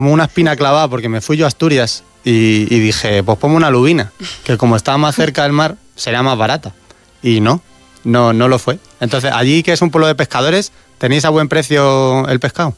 como una espina clavada porque me fui yo a Asturias y dije, pues ponme una lubina, que como estaba más cerca del mar, sería más barata. Y no lo fue. Entonces, allí, que es un pueblo de pescadores, ¿tenéis a buen precio el pescado?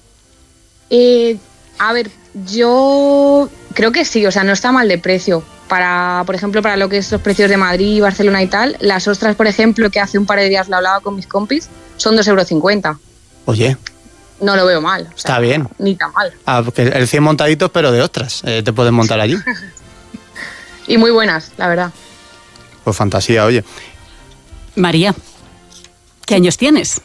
A ver, yo creo que sí, o sea, no está mal de precio. Por ejemplo, para lo que es los precios de Madrid, Barcelona y tal, las ostras, por ejemplo, que hace un par de días lo hablaba con mis compis, son 2,50 €. Oye. No lo veo mal. O sea, está bien. Ni tan mal. Porque el 100 montaditos, pero de ostras, te puedes montar allí. Y muy buenas, la verdad. Pues fantasía, oye. María, ¿qué años tienes?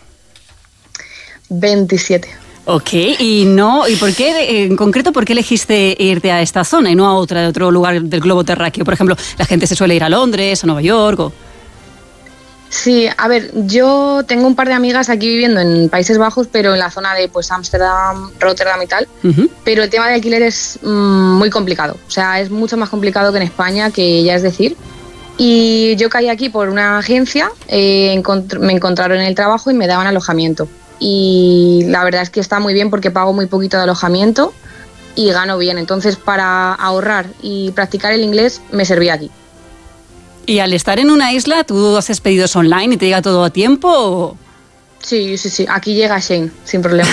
27. Ok, ¿y por qué, en concreto, por qué elegiste irte a esta zona y no a otro lugar del globo terráqueo? Por ejemplo, la gente se suele ir a Londres, a Nueva York o... Sí, a ver, yo tengo un par de amigas aquí viviendo en Países Bajos, pero en la zona de pues Ámsterdam, Rotterdam y tal. Uh-huh. Pero el tema de alquiler es muy complicado. O sea, es mucho más complicado que en España, que ya es decir. Y yo caí aquí por una agencia, me encontraron en el trabajo y me daban alojamiento. Y la verdad es que está muy bien porque pago muy poquito de alojamiento y gano bien. Entonces, para ahorrar y practicar el inglés, me servía aquí. ¿Y al estar en una isla, tú haces pedidos online y te llega todo a tiempo? ¿O? Sí. Aquí llega Shane, sin problema.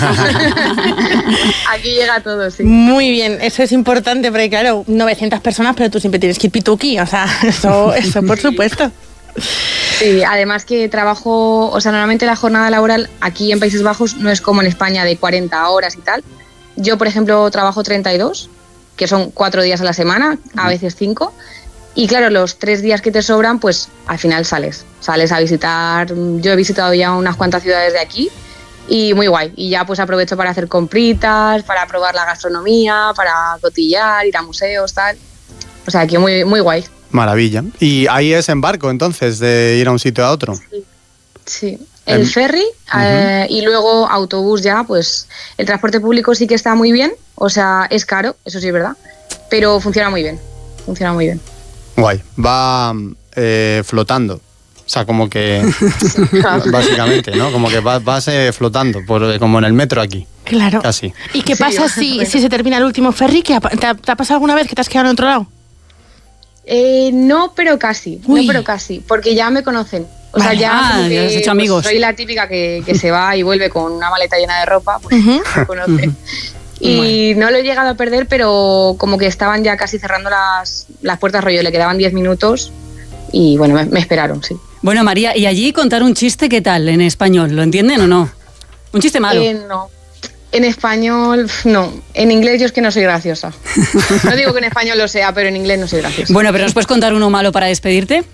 Aquí llega todo, sí. Muy bien, eso es importante, porque claro, 900 personas, pero tú siempre tienes que ir pituqui, o sea, eso por supuesto. Sí, además que trabajo, o sea, normalmente la jornada laboral aquí en Países Bajos no es como en España de 40 horas y tal. Yo, por ejemplo, trabajo 32, que son 4 días a la semana, a veces 5. Y claro, los 3 días que te sobran, pues al final sales a visitar. Yo he visitado ya unas cuantas ciudades de aquí y muy guay. Y ya pues aprovecho para hacer compritas, para probar la gastronomía, para cotillar, ir a museos, tal. O sea, aquí muy, muy guay. Maravilla. ¿Y ahí es en barco entonces, de ir a un sitio a otro? Sí. El ferry y luego autobús ya, pues el transporte público sí que está muy bien. O sea, es caro, eso sí es verdad, pero funciona muy bien. Guay, va flotando, o sea, como que básicamente, ¿no? Como que vas flotando, como en el metro aquí. Claro. Casi. ¿Y qué pasa si se termina el último ferry? ¿Te ha pasado alguna vez que te has quedado en otro lado? No, pero casi, porque ya me conocen. O sea, ya has hecho amigos. Soy la típica que se va y vuelve con una maleta llena de ropa, pues me conocen. Y no lo he llegado a perder, pero como que estaban ya casi cerrando las puertas, rollo, le quedaban 10 minutos y bueno, me esperaron, sí. Bueno, María, ¿y allí contar un chiste qué tal en español? ¿Lo entienden o no? ¿Un chiste malo? No. En español, no. En inglés yo es que no soy graciosa. No digo que en español lo sea, pero en inglés no soy graciosa. Bueno, pero ¿nos puedes contar uno malo para despedirte?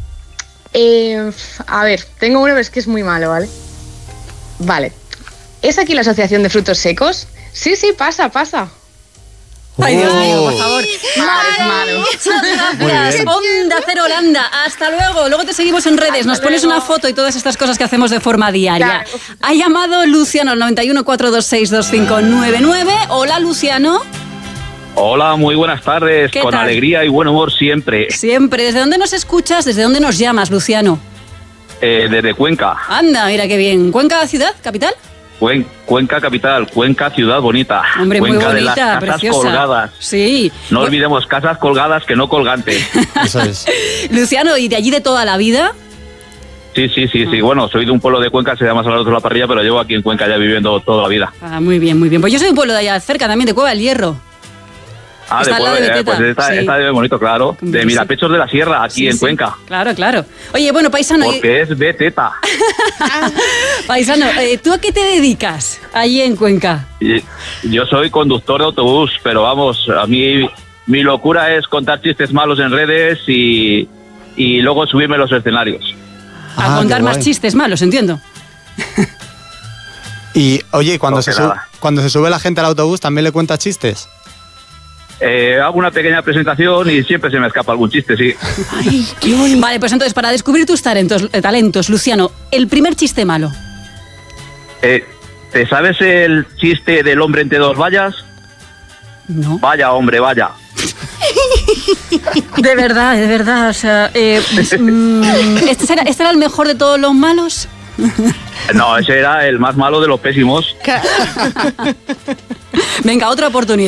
A ver, tengo uno, pero es que es muy malo, ¿vale? Vale. ¿Es aquí la Asociación de Frutos Secos? Sí, pasa. Ay, Dios mío, por favor. Malo. Muchas gracias. Onda Cero Holanda. Hasta luego. Luego te seguimos en redes. Nos pones una foto y todas estas cosas que hacemos de forma diaria. Claro. Ha llamado Luciano al 91 426 2599. Hola, Luciano. Hola, muy buenas tardes. Con tal? Alegría y buen humor siempre. Siempre. ¿Desde dónde nos escuchas? ¿Desde dónde nos llamas, Luciano? Desde Cuenca. Anda, mira qué bien. ¿Cuenca ciudad, capital? Cuenca capital, Cuenca ciudad bonita. Hombre, Cuenca, muy bonita, de las casas preciosa. Colgadas. Sí. No olvidemos casas colgadas que no colgantes. Eso es. Luciano, ¿y de allí de toda la vida? Sí. Bueno, soy de un pueblo de Cuenca, se llama Salado de la Parrilla, pero llevo aquí en Cuenca ya viviendo toda la vida. Muy bien. Pues yo soy de un pueblo de allá cerca también, de Cueva del Hierro. Está de bonito, claro. De Mirapechos de la Sierra, aquí en Cuenca. Claro. Oye, bueno, paisano... Porque es Beteta. Paisano, ¿tú a qué te dedicas allí en Cuenca? Yo soy conductor de autobús, pero vamos, a mí mi locura es contar chistes malos en redes y luego subirme a los escenarios. A contar más chistes malos, entiendo. Y, oye, cuando se sube la gente al autobús, ¿también le cuentas chistes? Hago una pequeña presentación y siempre se me escapa algún chiste, sí. Ay, qué bonito. Vale, pues entonces, para descubrir tus talentos, Luciano, el primer chiste malo. ¿Te sabes el chiste del hombre entre dos vallas? No. Vaya, hombre, vaya. De verdad, o sea... ¿Este era el mejor de todos los malos? No, ese era el más malo de los pésimos. Venga, otra oportunidad.